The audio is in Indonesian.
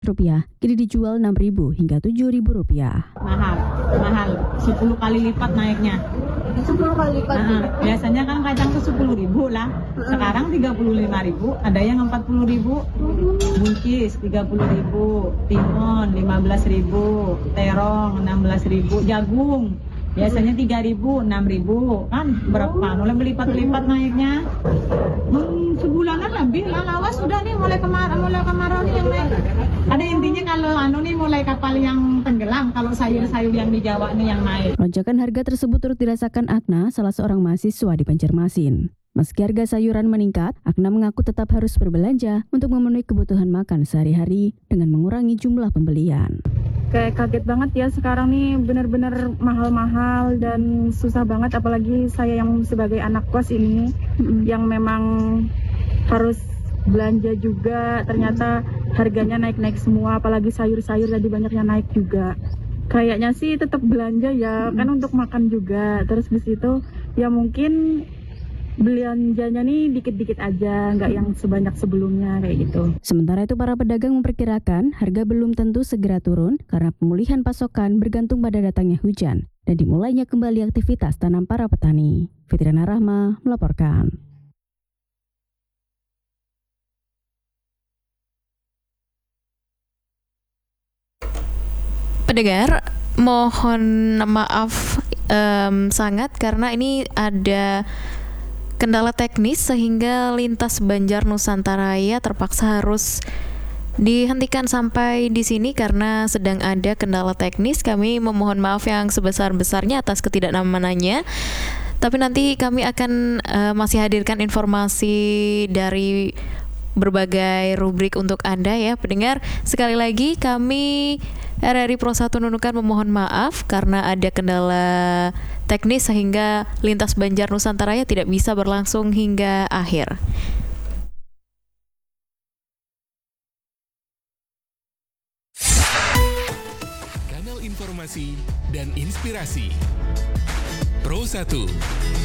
Rupiah kini dijual Rp6.000 hingga Rp7.000. Mahal 10 kali lipat naiknya. 10 kali lipat. Biasanya kan kacang tuh 10.000 lah. Sekarang 35.000, ada yang 40.000. Bungkis 30.000, timun 15.000, terong 16.000, jagung biasanya 3.000, 6.000, kan berapa? Mulai berlipat-lipat naiknya. Sebulanan lebih lah, lawas sudah nih mulai kemarau nih yang naik. Ada intinya kalau nih mulai kapal yang tenggelam, kalau sayur-sayur yang di Jawa nih yang naik. Lonjakan harga tersebut turut dirasakan Agna, salah seorang mahasiswa di Banjarmasin. Meski harga sayuran meningkat, Agna mengaku tetap harus berbelanja untuk memenuhi kebutuhan makan sehari-hari dengan mengurangi jumlah pembelian. Kayak kaget banget ya sekarang nih, benar-benar mahal-mahal dan susah banget, apalagi saya yang sebagai anak kos ini yang memang harus belanja juga, ternyata harganya naik-naik semua, apalagi sayur-sayur tadi banyaknya naik juga. Kayaknya sih tetap belanja ya, kan untuk makan juga. Terus di situ ya mungkin belanjanya nih dikit-dikit aja, nggak yang sebanyak sebelumnya kayak gitu. Sementara itu para pedagang memperkirakan harga belum tentu segera turun karena pemulihan pasokan bergantung pada datangnya hujan dan dimulainya kembali aktivitas tanam para petani. Fitriana Rahma melaporkan. Pendengar, mohon maaf sangat karena ini ada kendala teknis sehingga lintas Banjar Nusantara Raya terpaksa harus dihentikan sampai di sini karena sedang ada kendala teknis. Kami memohon maaf yang sebesar-besarnya atas ketidaknyamanannya. Tapi nanti kami akan masih hadirkan informasi dari berbagai rubrik untuk Anda ya pendengar. Sekali lagi kami RRI Pro 1 Nunukan memohon maaf karena ada kendala teknis sehingga lintas Banjar Nusantara Raya tidak bisa berlangsung hingga akhir. Kanal informasi dan inspirasi Pro 1.